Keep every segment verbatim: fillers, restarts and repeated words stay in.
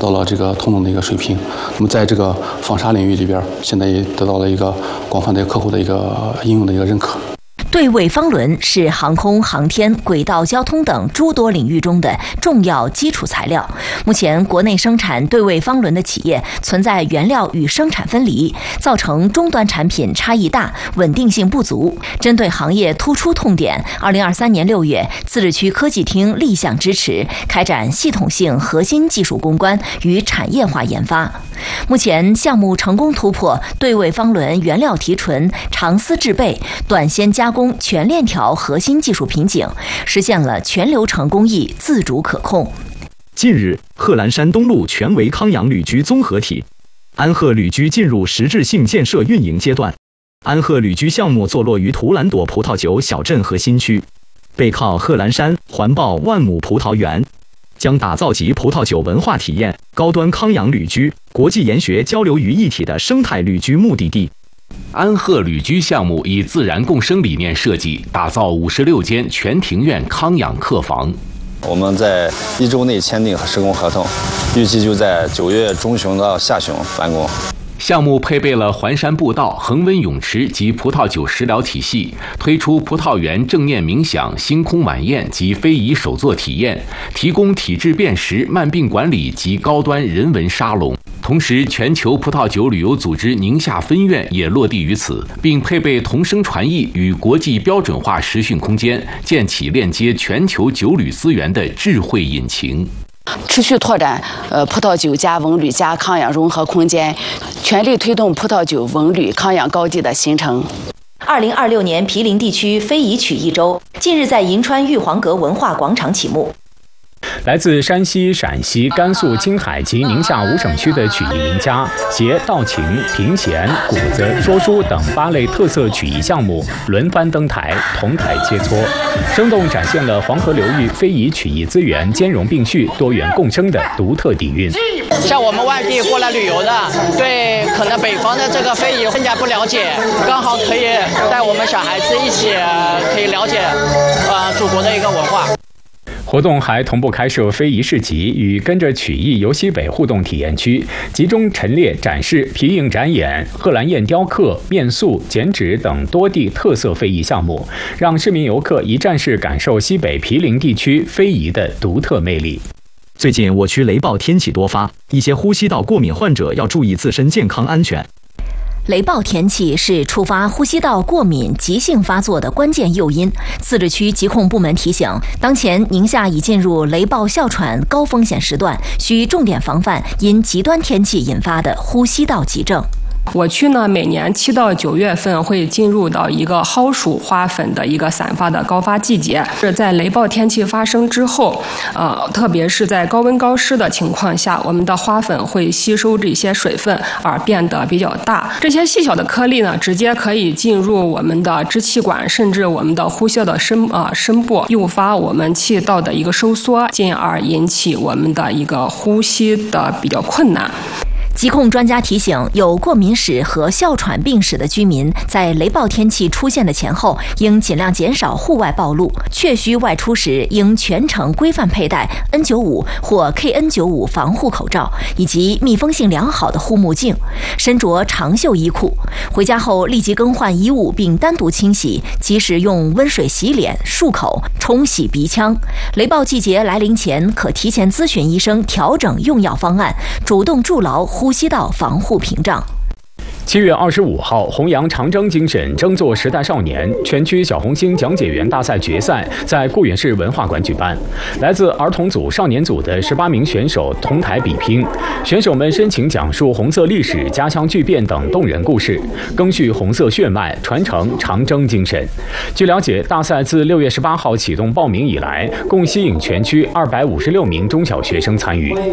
到了这个同等的一个水平。那么在这个纺纱领域里边，现在也得到了一个广泛的客户的一个应用的一个认可。 对位方轮是航空航天、轨道交通等诸多领域中的重要基础材料。目前，国内生产对位方轮的企业存在原料与生产分离，造成终端产品差异大、稳定性不足。针对行业突出痛点，二零二三年六月，自治区科技厅立项支持开展系统性核心技术攻关与产业化研发。目前，项目成功突破对位方轮原料提纯、长丝制备、短纤加工全链条核心技术瓶颈，实现了全流程工艺自主可控。 近日，贺兰山东路全为康养旅居综合体，安贺旅居进入实质性建设运营阶段。安贺旅居项目坐落于图兰朵葡萄酒小镇核心区，背靠贺兰山，环抱万亩葡萄园，将打造集葡萄酒文化体验、高端康养旅居、国际研学交流于一体的生态旅居目的地。 安贺旅居项目以自然共生理念设计，打造五十六间全庭院康养客房。 我们在一周内签订施工合同，预计就在九月中旬到下旬完工。 项目配备了环山步道、恒温泳池及葡萄酒食疗体系，推出葡萄园正念冥想、星空晚宴及非遗手作体验，提供体质辨识、慢病管理及高端人文沙龙。同时，全球葡萄酒旅游组织宁夏分院也落地于此，并配备同声传译与国际标准化实训空间，建起链接全球酒旅资源的智慧引擎。 持续拓展呃葡萄酒加文旅加康养融合空间，全力推动葡萄酒文旅康养高地的形成。 二零二六年毗邻地区非遗曲艺周近日在银川玉皇阁文化广场启幕。 来自山西、陕西、甘肃、青海及宁夏五省区的曲艺名家携道琴、评弦、鼓子、说书等八类特色曲艺项目轮番登台，同台切磋，生动展现了黄河流域非遗曲艺资源兼容并蓄、多元共生的独特底蕴。 像我们外地过来旅游的，对可能北方的这个非遗更加不了解，刚好可以带我们小孩子一起可以了解呃祖国的一个文化。 活动还同步开设非遗市集与跟着曲艺游西北互动体验区，集中陈列展示皮影展演、贺兰燕雕刻、面塑、剪纸等多地特色非遗项目，让市民游客一站式感受西北毗邻地区非遗的独特魅力。 最近我区雷暴天气多发，一些呼吸道过敏患者要注意自身健康安全。 雷暴天气是触发呼吸道过敏急性发作的关键诱因。自治区疾控部门提醒，当前宁夏已进入雷暴哮喘高风险时段，需重点防范因极端天气引发的呼吸道急症。 我区呢，每年七到九月份会进入到一个蒿属花粉的一个散发的高发季节。是在雷暴天气发生之后，呃，特别是在高温高湿的情况下，我们的花粉会吸收这些水分而变得比较大。这些细小的颗粒呢，直接可以进入我们的支气管，甚至我们的呼吸道的深啊、呃、深部，诱发我们气道的一个收缩，进而引起我们的一个呼吸的比较困难。 疾控专家提醒，有过敏史和哮喘病史的居民，在雷暴天气出现的前后，应尽量减少户外暴露，确需外出时，应全程规范佩戴 N 九十五 或 K N 九十五 防护口罩，以及密封性良好的护目镜，身着长袖衣裤。回家后立即更换衣物并单独清洗，及时用温水洗脸、漱口、冲洗鼻腔。雷暴季节来临前，可提前咨询医生调整用药方案，主动筑牢呼吸道防护屏障。 七月二十五号，弘扬长征精神，争做时代少年全区小红星讲解员大赛决赛在固原市文化馆举办。来自儿童组、少年组的十八名选手同台比拼，选手们深情讲述红色历史、家乡巨变等动人故事，赓续红色血脉，传承长征精神。据了解，大赛自六月十八号启动报名以来，共吸引全区二百五十六名中小学生参与。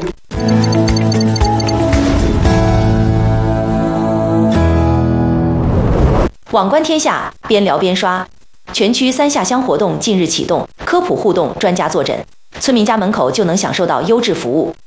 网观天下，边聊边刷。全区三下乡活动近日启动，科普互动、专家坐诊，村民家门口就能享受到优质服务。